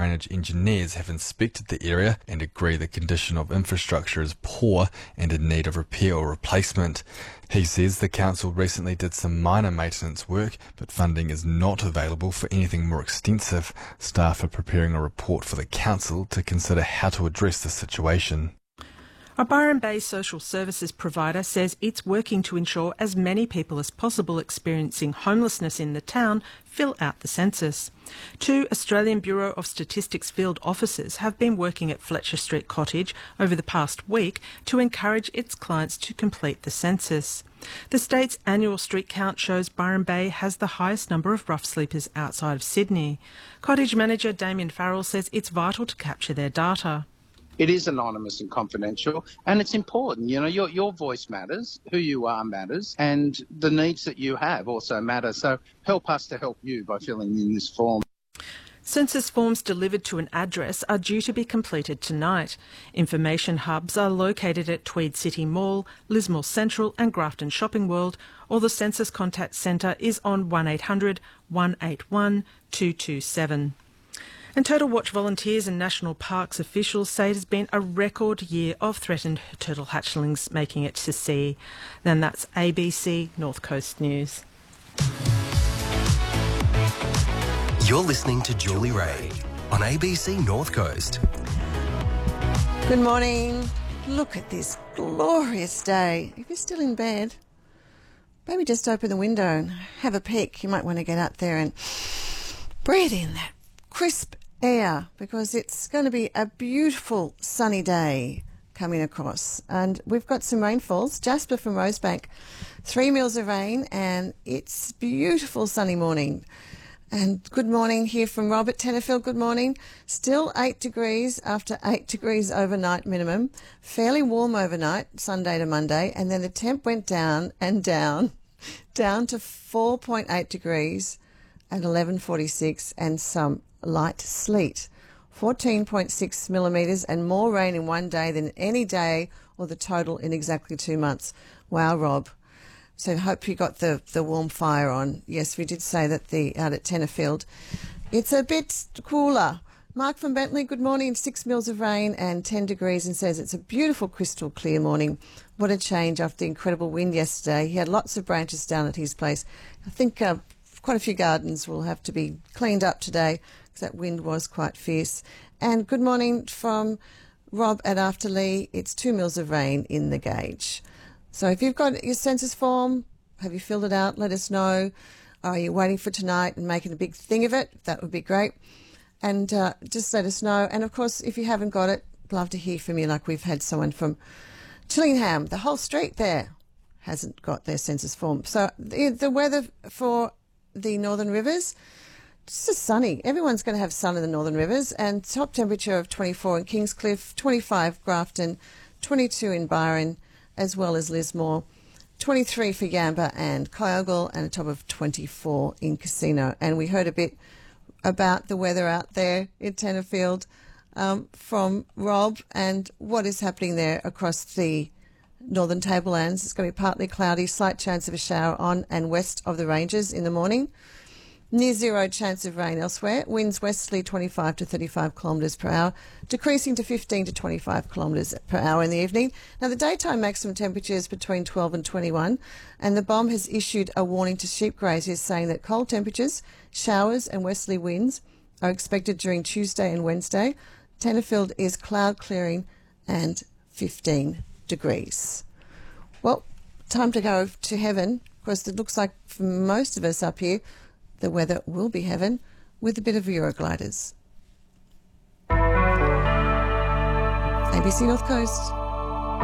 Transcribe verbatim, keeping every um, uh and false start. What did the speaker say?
drainage engineers have inspected the area and agree the condition of infrastructure is poor and in need of repair or replacement. He says the council recently did some minor maintenance work, but funding is not available for anything more extensive. Staff are preparing a report for the council to consider how to address the situation. A Byron Bay social services provider says it's working to ensure as many people as possible experiencing homelessness in the town fill out the census. Two Australian Bureau of Statistics field officers have been working at Fletcher Street Cottage over the past week to encourage its clients to complete the census. The state's annual street count shows Byron Bay has the highest number of rough sleepers outside of Sydney. Cottage manager Damien Farrell says it's vital to capture their data. It is anonymous and confidential, and it's important. You know, your your voice matters, who you are matters, and the needs that you have also matter. So help us to help you by filling in this form. Census forms delivered to an address are due to be completed tonight. Information hubs are located at Tweed City Mall, Lismore Central and Grafton Shopping World, or the Census Contact Centre is on one eight hundred, one eight one, two two seven. And Turtle Watch volunteers and National Parks officials say it has been a record year of threatened turtle hatchlings making it to sea. Then that's A B C North Coast News. You're listening to Julie Ray on A B C North Coast. Good morning. Look at this glorious day. If you're still in bed, maybe just open the window and have a peek. You might want to get up there and breathe in that crisp air, because it's going to be a beautiful sunny day coming across. And we've got some rainfalls. Jasper from Rosebank, three mils of rain, and it's beautiful sunny morning. And good morning here from Rob at Tenterfield. Good morning. Still eight degrees after eight degrees overnight minimum. Fairly warm overnight, Sunday to Monday. And then the temp went down and down, down to four point eight degrees at eleven forty-six, and some light sleet. fourteen point six millimetres and more rain in one day than any day or the total in exactly two months. Wow, Rob. So I hope you got the, the warm fire on. Yes, we did say that the out at Tenterfield it's a bit cooler. Mark from Bentley, good morning. Six mils of rain and ten degrees, and says it's a beautiful crystal clear morning. What a change after the incredible wind yesterday. He had lots of branches down at his place. I think uh, quite a few gardens will have to be cleaned up today because that wind was quite fierce. And good morning from Rob at Afterlee. It's two mils of rain in the gauge. So if you've got your census form, have you filled it out? Let us know. Are you waiting for tonight and making a big thing of it? That would be great. And uh, just let us know. And, of course, if you haven't got it, love to hear from you, like we've had someone from Tillingham. The whole street there hasn't got their census form. So the, the weather for the Northern Rivers, it's just sunny. Everyone's going to have sun in the Northern Rivers. And top temperature of twenty-four in Kingscliff, twenty-five Grafton, twenty-two in Byron, as well as Lismore, twenty-three for Yamba and Kyogle, and a top of twenty-four in Casino. And we heard a bit about the weather out there in Tenterfield um, from Rob and what is happening there across the northern tablelands. It's going to be partly cloudy, slight chance of a shower on and west of the ranges in the morning. Near zero chance of rain elsewhere. Winds westerly twenty-five to thirty-five kilometres per hour, decreasing to fifteen to twenty-five kilometres per hour in the evening. Now, the daytime maximum temperature is between twelve and twenty-one, and the B O M has issued a warning to sheep graziers saying that cold temperatures, showers and westerly winds are expected during Tuesday and Wednesday. Tenterfield is cloud clearing and fifteen degrees. Well, time to go to heaven. Of course, it looks like for most of us up here, the weather will be heaven with a bit of Eurogliders. A B C North Coast.